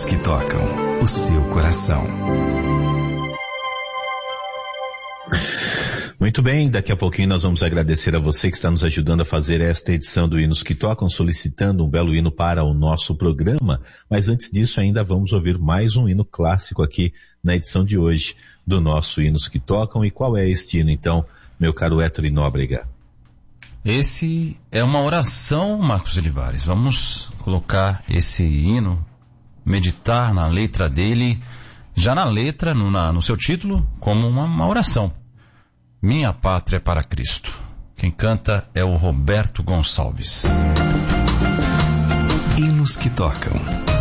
Hinos que tocam o seu coração. Muito bem, daqui a pouquinho nós vamos agradecer a você que está nos ajudando a fazer esta edição do Hinos que Tocam, solicitando um belo hino para o nosso programa. Mas antes disso ainda vamos ouvir mais um hino clássico aqui na edição de hoje do nosso Hinos que Tocam. E qual é este hino então, meu caro Héctor Nóbrega? Esse é uma oração, Marcos Olivares. Vamos colocar esse hino, meditar na letra dele, já na letra, no seu título, como uma oração. Minha Pátria para Cristo. Quem canta é o Roberto Gonçalves. Hinos que tocam